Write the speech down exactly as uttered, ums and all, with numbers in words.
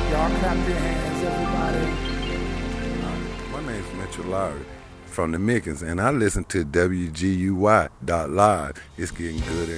Y'all clap your hands, everybody. My name's Mitchell Lowry from the Mickens, and I listen to W G U Y dot live. It's getting good.